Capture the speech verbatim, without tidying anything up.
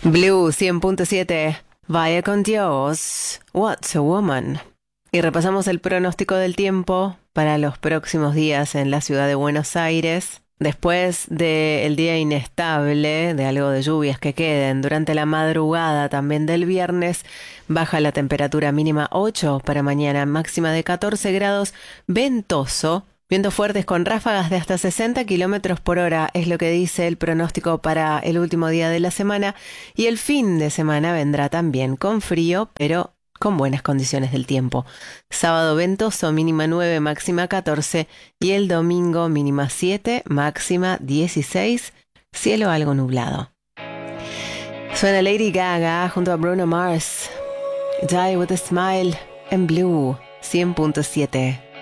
Blue cien punto siete, vaya con Dios, What's a Woman. Y repasamos el pronóstico del tiempo para los próximos días en la ciudad de Buenos Aires. Después del día inestable, de algo de lluvias que queden, durante la madrugada también del viernes, baja la temperatura mínima ocho para mañana, máxima de catorce grados, ventoso. Vientos fuertes con ráfagas de hasta sesenta kilómetros por hora es lo que dice el pronóstico para el último día de la semana, y el fin de semana vendrá también con frío, pero con buenas condiciones del tiempo. Sábado ventoso, mínima nueve, máxima catorce, y el domingo mínima siete, máxima dieciséis, cielo algo nublado. Suena Lady Gaga junto a Bruno Mars, Die with a Smile en Blue cien punto siete.